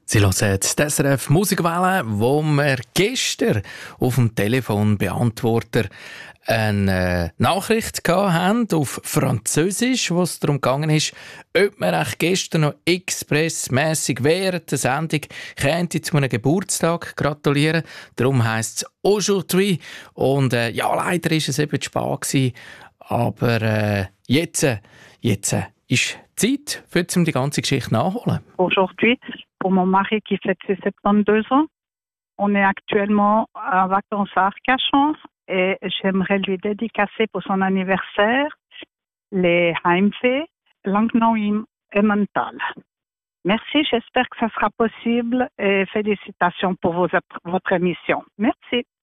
Sie hören die SRF Musikwelle, wo wir gestern auf dem Telefonbeantworter eine Nachricht hatten auf Französisch, wo es darum gegangen ist, ob man gestern noch expressmässig während der Sendung könnte zu einem Geburtstag gratulieren. Darum heisst es «Aujourd'hui». Und ja, leider war es eben zu spät gewesen. Aber jetzt ist Zeit, um die ganze Geschichte nachholen. Aujourd'hui, pour mon mari qui fête ses 72 ans, on est actuellement en vacances à Arcachon et j'aimerais lui dédicacer pour son anniversaire les Heimweh, Langnau im Emmental. Merci, j'espère que ça sera possible et félicitations pour votre émission. Merci.